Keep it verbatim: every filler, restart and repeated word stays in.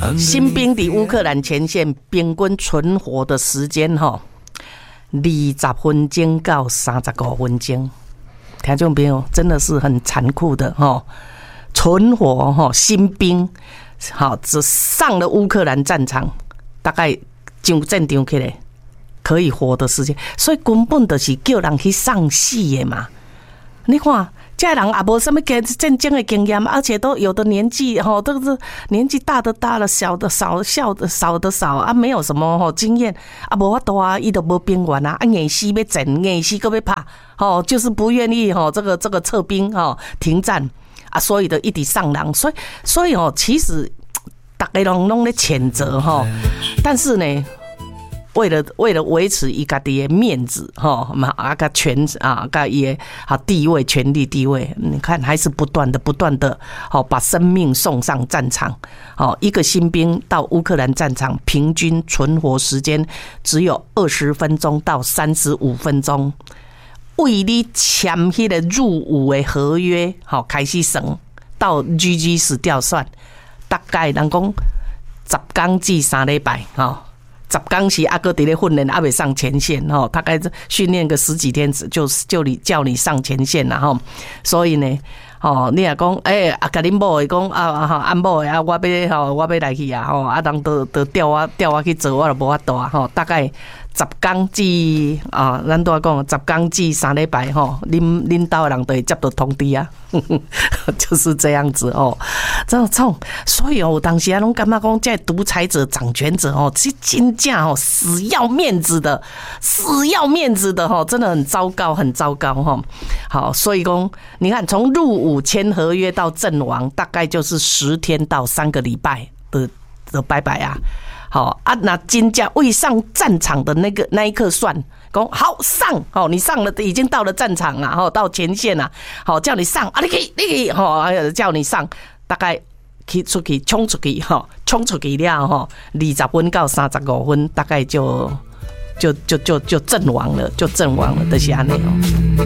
新兵伫乌克兰前线平均存活的时间吼，二十分钟到三十五分钟。听众朋友，真的是很残酷的哈！存活哈，新兵好，只上了乌克兰战场，大概上战场起来可以活的时间，所以根本就是叫人去送死的嘛。你看，这人也无什么战争的经验，而且都有的年纪哈，都是年纪大的大了，小的少，小的少的少啊，没有什么哈经验啊，无法度啊，伊都无兵员啊，啊硬死要战，硬死搁要拍，哦，就是不愿意哈，这个这个撤兵哈，停战啊，所以的一直上人，所以所以哦，其实大家拢拢咧谴责哈，但是呢。为了为了维持伊家己的面子哈，嘛啊个权啊个也好地位权力地位，你看还是不断的不断的好把生命送上战场。好，一个新兵到乌克兰战场，平均存活时间只有二十分钟到三十五分钟。为你签迄个入伍的合约，好开始算到 G G 死掉算，大概人讲十天至三礼拜哈。十天时阿哥伫咧训练，阿未上前线吼，大概训练个十几天，就就你叫你上前线啦吼。所以呢，吼你也讲，诶、欸，啊，甲恁某会讲啊啊，安某的啊，我要吼，我要来去啊吼，啊，人都都调我调我去做，我就无法度啊吼。大概十天至啊，咱都讲十天至三礼拜吼，恁恁兜的人都会接到通知啊，就是这样子哦。这种，所以哦，我当时啊，拢感觉讲，这独裁者、掌权者哦，其实真正哦，死要面子的，死要面子的哈，真的很糟糕，很糟糕哈。好，所以讲，你看，从入伍签合约到阵亡，大概就是十天到三个礼拜的的拜拜啊。好啊，那真正未上战场的那个那一刻算，讲好上哦，你上了，已经到了战场了，哈，到前线了，好叫你上啊，你可以，你可以，哈，叫你上。大概去出去冲出去哈，冲出去了哈，二十分到三十五分，大概就就就就就阵亡了，就阵亡了，就是安尼哦。